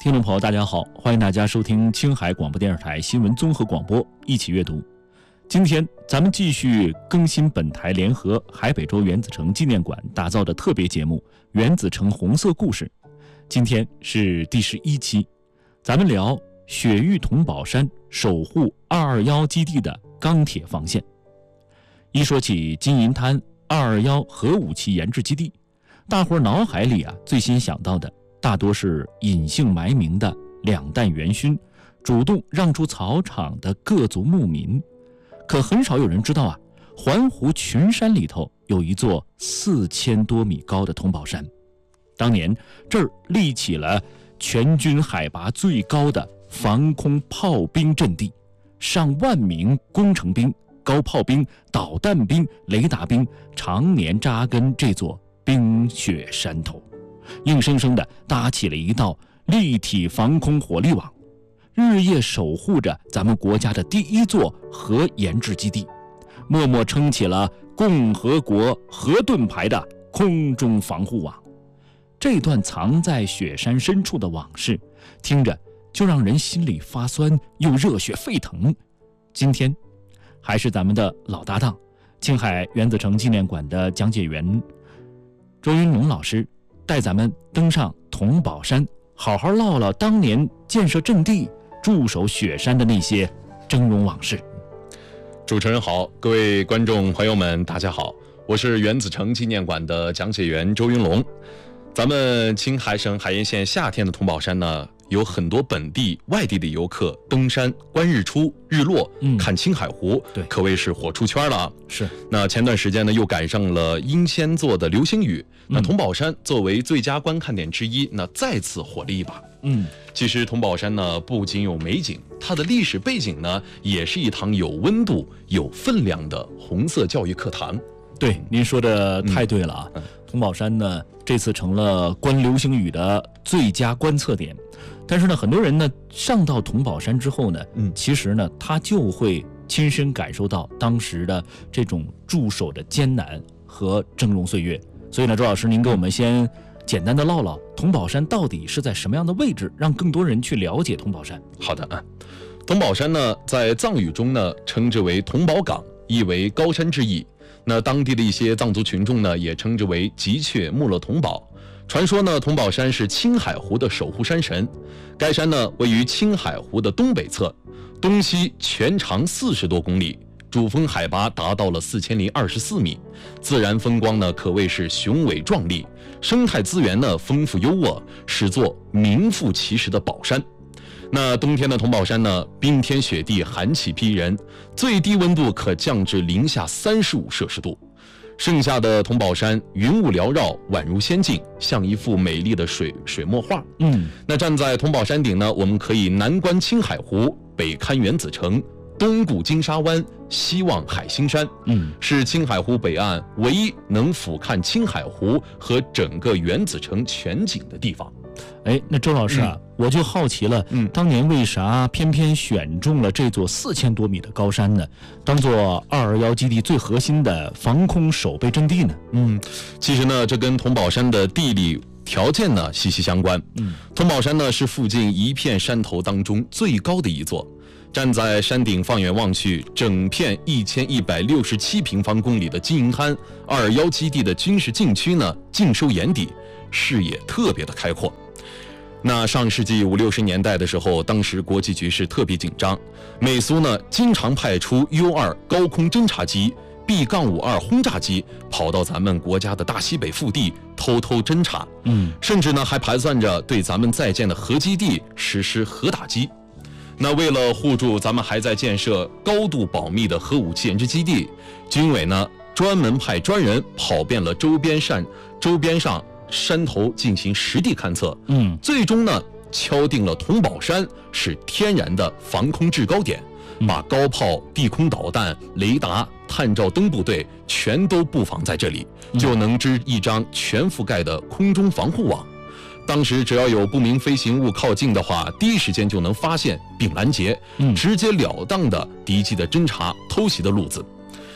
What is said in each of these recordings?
听众朋友大家好，欢迎大家收听青海广播电视台新闻综合广播，一起阅读。今天咱们继续更新本台联合海北州原子城纪念馆打造的特别节目《原子城红色故事》。今天是第11期，咱们聊雪域同宝山守护221基地的钢铁防线。一说起金银滩221核武器研制基地，大伙脑海里最先想到的大多是隐姓埋名的2弹元勋，主动让出草场的各族牧民。可很少有人知道环湖群山里头有一座4000多米高的同宝山。当年这儿立起了全军海拔最高的防空炮兵阵地，上万名工程兵、高炮兵、导弹兵、雷达兵常年扎根这座冰雪山头，硬生生地搭起了一道立体防空火力网，日夜守护着咱们国家的第一座核研制基地，默默撑起了共和国核盾牌的空中防护网。这段藏在雪山深处的往事，听着就让人心里发酸又热血沸腾。今天还是咱们的老搭档，青海原子城纪念馆的讲解员周云龙老师带咱们登上同宝山，好好唠唠当年建设阵地、驻守雪山的那些峥嵘往事。 主持人好，各位观众朋友们大家好，我是原子城纪念馆的讲解员周云龙。咱们青海省海盐县夏天的同宝山呢，有很多本地外地的游客登山观日出日落，看青海湖， 对， 可谓是火出圈了。 是。 那前段时间呢，又赶上了英仙座的流星雨，那同宝山作为最佳观看点之一，那再次火了一把。其实同宝山呢，不仅有美景，它的历史背景呢，也是一堂有温度、有分量的红色教育课堂。 对，您说的太对了同宝山呢，这次成了观流星雨的最佳观测点。但是呢，很多人呢上到同宝山之后呢，其实呢他就会亲身感受到当时的这种驻守的艰难和峥嵘岁月。所以呢，周老师，您给我们先简单的唠唠同宝山到底是在什么样的位置，让更多人去了解同宝山。 好的同宝山呢，在藏语中呢称之为同宝岗，意为高山之意。那当地的一些藏族群众呢，也称之为吉雀穆勒同宝。传说呢，同宝山是青海湖的守护山神。该山呢，位于青海湖的东北侧，东西全长40多公里，主峰海拔达到了4024米，自然风光呢可谓是雄伟壮丽，生态资源呢丰富优渥，是座名副其实的宝山。那冬天的同宝山呢，冰天雪地，寒气逼人，最低温度可降至零下35摄氏度。盛夏的同宝山云雾缭绕，宛如仙境，像一幅美丽的水墨画。那站在同宝山顶呢，我们可以南观青海湖，北看原子城，东顾金沙湾，西望海心山。是青海湖北岸唯一能俯瞰青海湖和整个原子城全景的地方。 那周老师我就好奇了，当年为啥偏偏选中了这座4000多米的高山呢，当做221基地最核心的防空守备阵地呢？ 其实呢，这跟同宝山的地理条件呢息息相关。同宝山呢是附近一片山头当中最高的一座，站在山顶放眼望去，整片1167平方公里的金银滩221基地的军事禁区呢尽收眼底，视野特别的开阔。那上世纪50、60年代的时候，当时国际局势特别紧张，美苏呢经常派出 U-2 高空侦察机、B-52 轰炸机跑到咱们国家的大西北腹地偷偷侦察，甚至呢还盘算着对咱们在建的核基地实施核打击。那为了护住咱们还在建设高度保密的核武器研制基地，军委呢专门派专人跑遍了周边上山头进行实地勘测，最终呢敲定了同宝山是天然的防空制高点，把高炮、地空导弹、雷达、探照灯部队全都布防在这里，就能织一张全覆盖的空中防护网。当时只要有不明飞行物靠近的话，第一时间就能发现并拦截，直截了当的敌机的侦察偷袭的路子。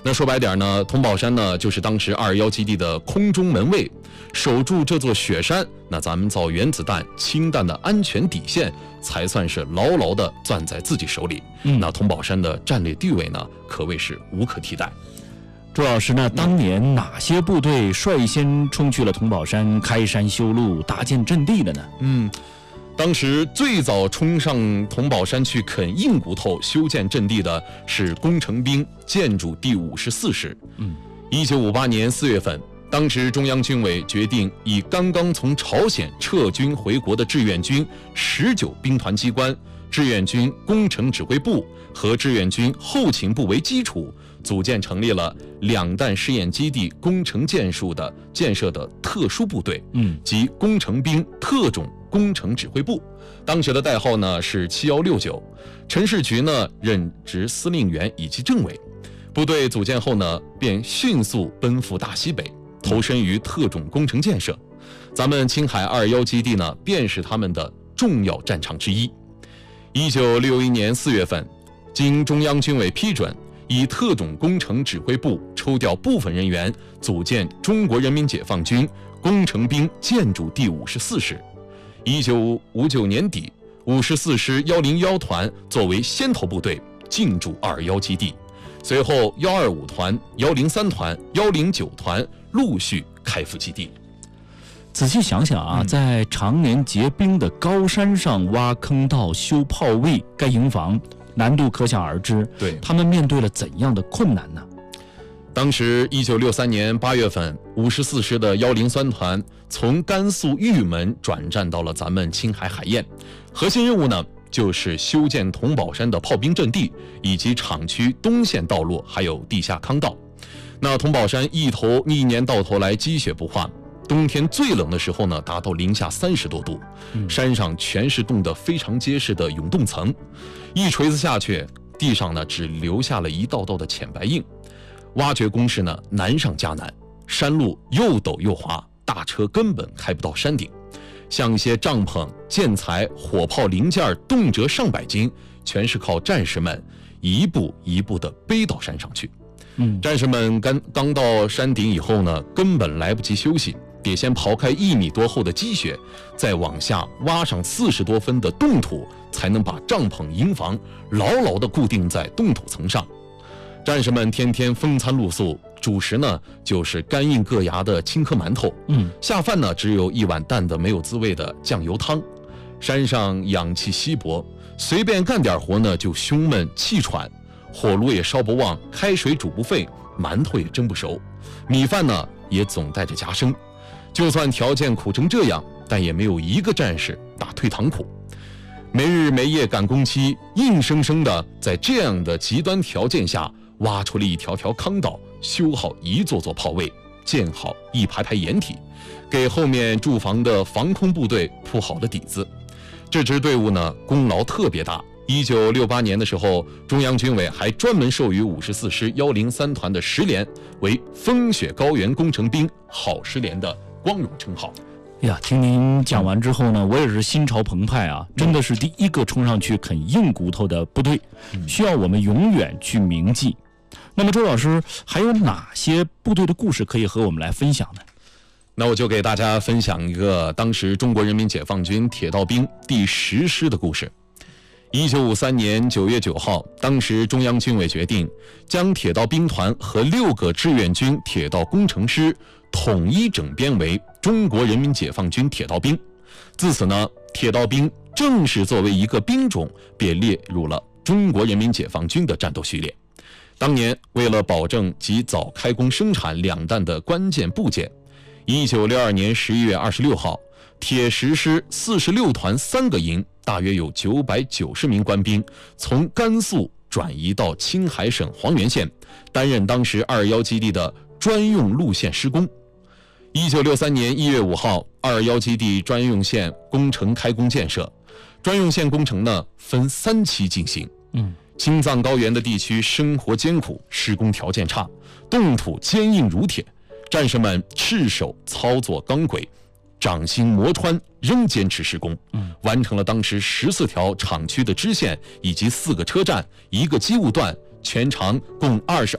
那说白点呢，童宝山呢就是当时221基地的空中门卫，守住这座雪山，那咱们造原子弹、氢弹的安全底线才算是牢牢的攥在自己手里。那童宝山的战略地位呢，可谓是无可替代。 朱老师呢，当年哪些部队率先冲去了童宝山，开山修路、搭建阵地的呢？ 当时最早冲上童宝山去啃硬骨头、修建阵地的是工程兵建筑第54师。1958年4月份，当时中央军委决定以刚刚从朝鲜撤军回国的志愿军19兵团机关、志愿军工程指挥部和志愿军后勤部为基础，组建成立了两弹试验基地工程建设的特殊部队，即工程兵特种工程指挥部，当时的代号呢是7169，陈士渠呢任职司令员以及政委。部队组建后呢，便迅速奔赴大西北，投身于特种工程建设。咱们青海221基地呢，便是他们的重要战场之一。1961年4月份，经中央军委批准，以特种工程指挥部抽调部分人员，组建中国人民解放军工程兵建筑第54师。1959年底，54师101团作为先头部队进驻221基地，随后125团、103团、109团陆续开赴基地。 仔细想想啊，在常年结冰的高山上挖坑道、修炮位、盖营房，难度可想而知。 对， 他们面对了怎样的困难呢？ 当时1963年8月份，54师的103团从甘肃玉门转战到了咱们青海海晏，核心任务呢就是修建童宝山的炮兵阵地以及厂区东线道路，还有地下坑道。那童宝山一年到头来积雪不化，冬天最冷的时候呢，达到零下30多度，山上全是冻得非常结实的永冻层，一锤子下去，地上呢只留下了一道道的浅白印。挖掘工事呢难上加难，山路又陡又滑，大车根本开不到山顶。像一些帐篷、建材、火炮零件，动辄上百斤，全是靠战士们一步一步地背到山上去。战士们刚到山顶以后呢，根本来不及休息，得先刨开1米多厚的积雪，再往下挖上40多分的冻土，才能把帐篷、营房牢牢地固定在冻土层上。战士们天天风餐露宿，主食呢就是干硬硌牙的青稞馒头，下饭呢只有一碗淡的没有滋味的酱油汤。山上氧气稀薄，随便干点活呢就胸闷气喘，火炉也烧不旺，开水煮不沸，馒头也蒸不熟，米饭呢也总带着夹生。就算条件苦成这样，但也没有一个战士打退堂鼓。没日没夜赶工期，硬生生的在这样的极端条件下挖出了一条条坑道，修好一座座炮位，建好一排排掩体，给后面驻防的防空部队铺好了底子。这支队伍呢，功劳特别大。1968年的时候，中央军委还专门授予54师103团的10连为风雪高原工程兵好10连的光荣称号。 呀，听您讲完之后呢，我也是心潮澎湃啊！真的是第一个冲上去啃硬骨头的部队，需要我们永远去铭记。那么周老师还有哪些部队的故事可以和我们来分享呢？ 那我就给大家分享一个当时中国人民解放军铁道兵第10师的故事。1953年9月9号，当时中央军委决定将铁道兵团和6个志愿军铁道工程师统一整编为中国人民解放军铁道兵。自此呢，铁道兵正式作为一个兵种，便列入了中国人民解放军的战斗序列。当年为了保证及早开工生产两弹的关键部件，1962年11月26号，铁10师46团3个营，大约有990名官兵，从甘肃转移到青海省黄原县，担任当时221基地的专用路线施工。1963年1月5号，221基地专用线工程开工建设。专用线工程呢，分3期进行。青藏高原的地区生活艰苦，施工条件差，冻土坚硬如铁，战士们赤手操作钢轨，掌心磨穿，仍坚持施工，完成了当时14条厂区的支线，以及4个车站、1个机务段、 全长共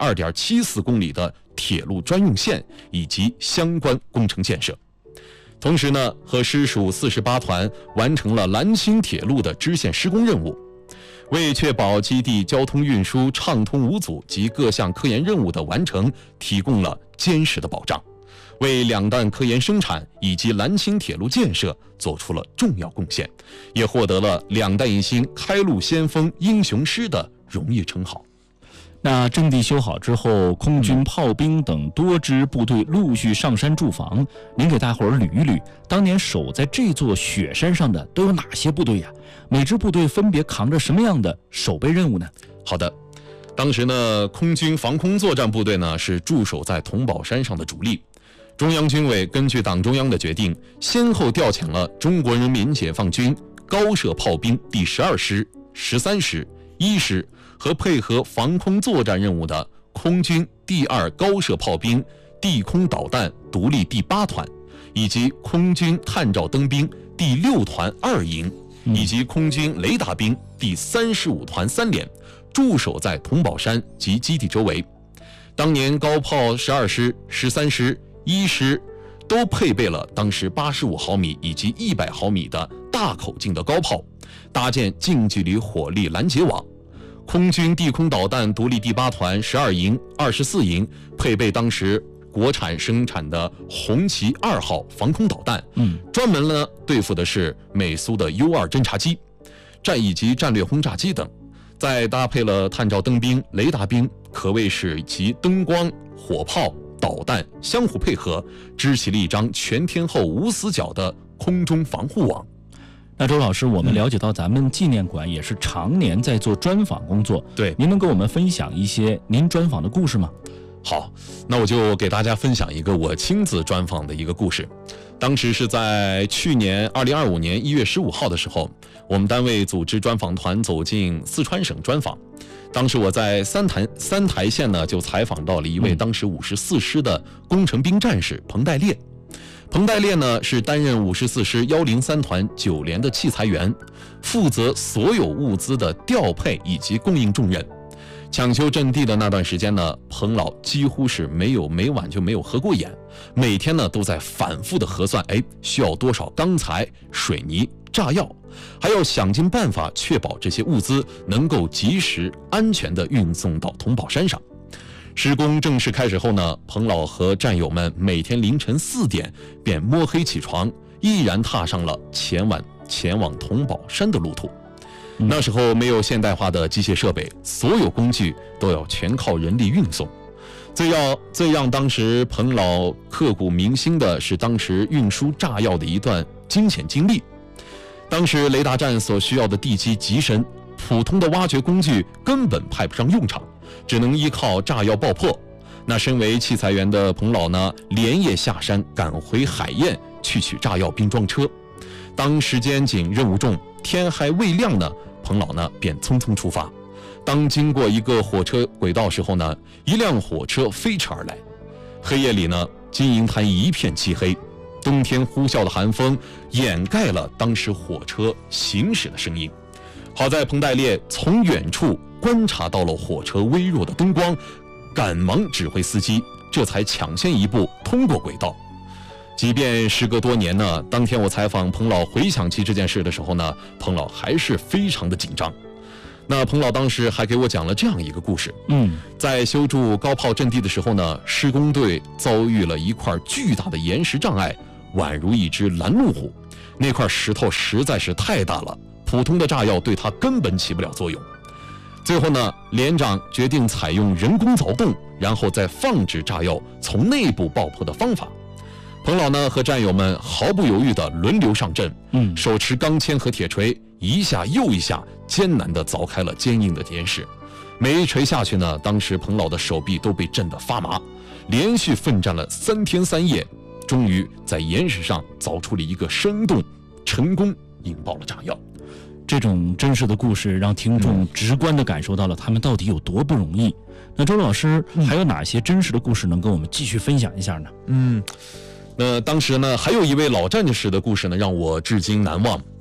22.74公里的铁路专用线以及相关工程建设。同时呢，和师属48团完成了兰青铁路的支线施工任务，为确保基地交通运输畅通无阻及各项科研任务的完成提供了坚实的保障，为两弹科研生产以及兰青铁路建设做出了重要贡献，也获得了两弹一星开路先锋英雄师的荣誉称号。 那阵地修好之后，空军炮兵等多支部队陆续上山驻防。您给大伙儿捋一捋，当年守在这座雪山上的都有哪些部队呀？每支部队分别扛着什么样的守备任务呢？ 好的，当时呢，空军防空作战部队呢是驻守在桐宝山上的主力。中央军委根据党中央的决定，先后调遣了中国人民解放军高射炮兵第12师、13师、1师和配合防空作战任务的空军第2高射炮兵地空导弹独立第8团，以及空军探照灯兵第6团2营，以及空军雷达兵第35团3连，驻守在桐宝山及基地周围。当年高炮12师、13师、1师都配备了当时85毫米以及100毫米的大口径的高炮，搭建近距离火力拦截网。空军地空导弹独立第8团12营、24营配备当时国产生产的红旗2号防空导弹，专门呢对付的是美苏的 U2 侦察机、以及战略轰炸机等，再搭配了探照灯兵、雷达兵，可谓是集灯光、火炮、导弹相互配合，织起了一张全天候无死角的空中防护网。 那周老师，我们了解到咱们纪念馆也是常年在做专访工作， 对， 您能给我们分享一些您专访的故事吗？ 好，那我就给大家分享一个我亲自专访的一个故事。当时是在去年2025年1月15号的时候，我们单位组织专访团走进四川省专访。当时我在三台县呢，就采访到了一位当时54师的工程兵战士彭代烈。彭代烈呢是担任54师103团9连的器材员，负责所有物资的调配以及供应重任。抢修阵地的那段时间呢，彭老几乎是每晚就没有合过眼，每天呢都在反复的核算，需要多少钢材、水泥、炸药，还要想尽办法确保这些物资能够及时安全地运送到桐宝山上。施工正式开始后呢，彭老和战友们每天凌晨4点便摸黑起床，毅然踏上了前往桐宝山的路途。那时候没有现代化的机械设备，所有工具都要全靠人力运送。最让当时彭老刻骨铭心的是当时运输炸药的一段惊险经历。当时雷达站所需要的地基极深，普通的挖掘工具根本派不上用场，只能依靠炸药爆破。那身为器材员的彭老呢，连夜下山赶回海晏去取炸药并装车。当时间紧任务重，天还未亮呢，彭老呢便匆匆出发。当经过一个火车轨道时候呢，一辆火车飞驰而来。黑夜里呢，金银滩一片漆黑，冬天呼啸的寒风掩盖了当时火车行驶的声音。好在彭代烈从远处观察到了火车微弱的灯光，赶忙指挥司机，这才抢先一步通过轨道。即便时隔多年呢，当天我采访彭老回想起这件事的时候呢，彭老还是非常的紧张。那彭老当时还给我讲了这样一个故事，在修筑高炮阵地的时候呢，施工队遭遇了一块巨大的岩石障碍，宛如一只拦路虎。那块石头实在是太大了，普通的炸药对它根本起不了作用。最后呢，连长决定采用人工凿洞，然后再放置炸药从内部爆破的方法。彭老呢和战友们毫不犹豫地轮流上阵，手持钢钎和铁锤，一下又一下艰难地凿开了坚硬的岩石。每一锤下去呢，当时彭老的手臂都被震得发麻，连续奋战了3天3夜，终于在岩石上凿出了一个深洞，成功引爆了炸药。 这种真实的故事让听众直观地感受到了他们到底有多不容易。那周老师还有哪些真实的故事能跟我们继续分享一下呢？那当时呢，还有一位老战士的故事呢，让我至今难忘。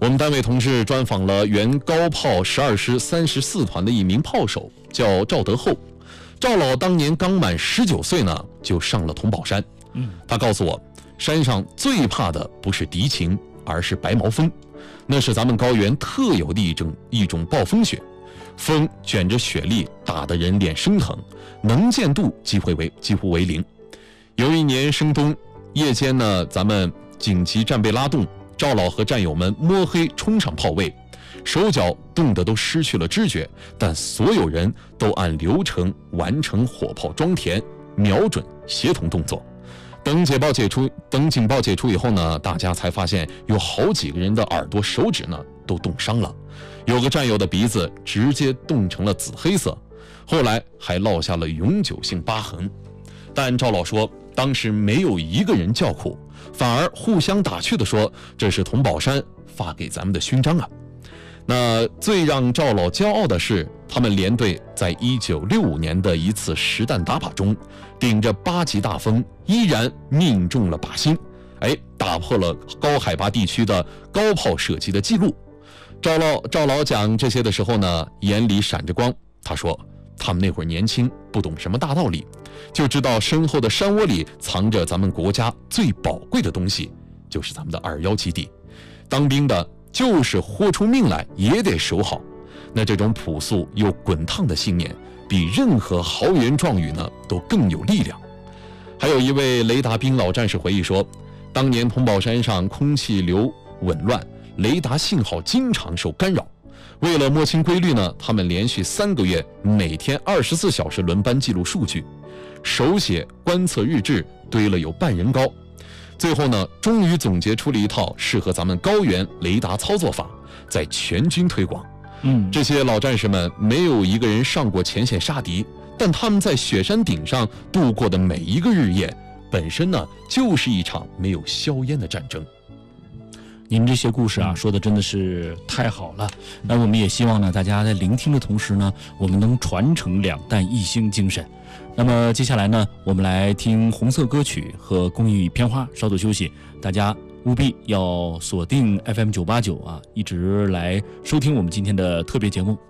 我们单位同志专访了原高炮12师34团的一名炮手，叫赵德厚。赵老当年刚满19岁呢，就上了桐宝山。他告诉我，山上最怕的不是敌情，而是白毛风。那是咱们高原特有的一种暴风雪，风卷着雪粒，打得人脸生疼，能见度几乎为零。有一年深冬，夜间呢，咱们紧急战备拉动，赵老和战友们摸黑冲上炮位，手脚冻得都失去了知觉，但所有人都按流程完成火炮装填、瞄准、协同动作。等警报解除以后呢，大家才发现有好几个人的耳朵、手指呢都冻伤了，有个战友的鼻子直接冻成了紫黑色，后来还落下了永久性疤痕。但赵老说，当时没有一个人叫苦，反而互相打趣地说，这是桐宝山发给咱们的勋章啊。那最让赵老骄傲的是，他们连队在1965年的一次实弹打靶中，顶着8级大风，依然命中了靶心，打破了高海拔地区的高炮射击的记录。赵老讲这些的时候呢，眼里闪着光。他说，他们那会儿年轻，不懂什么大道理，就知道身后的山窝里藏着咱们国家最宝贵的东西，就是咱们的211基地。当兵的就是豁出命来也得守好。那这种朴素又滚烫的信念，比任何豪言壮语呢都更有力量。还有一位雷达兵老战士回忆说，当年桐宝山上空气流紊乱，雷达信号经常受干扰。为了摸清规律呢，他们连续3个月，每天24小时轮班记录数据，手写观测日志堆了有半人高。最后呢，终于总结出了一套适合咱们高原雷达操作法，在全军推广。这些老战士们没有一个人上过前线杀敌，但他们在雪山顶上度过的每一个日夜，本身呢就是一场没有硝烟的战争。 您这些故事啊，说的真的是太好了。那我们也希望呢，大家在聆听的同时呢，我们能传承2弹1星精神。那么接下来呢，我们来听红色歌曲和公益片花，稍作休息。大家务必要锁定 FM 989啊，一直来收听我们今天的特别节目。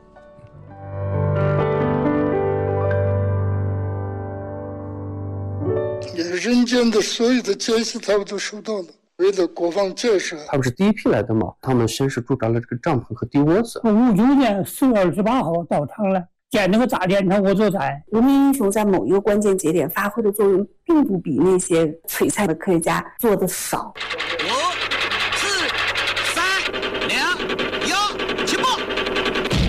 人间的所有的艰辛他们都受到了，为了国防建设， 他们是第一批来的嘛，他们先是驻扎了这个帐篷和地窝子。 59年4月28号到场了，建那个炸电厂我就在。 无名英雄在某一个关键节点发挥的作用，并不比那些璀璨的科学家做的少。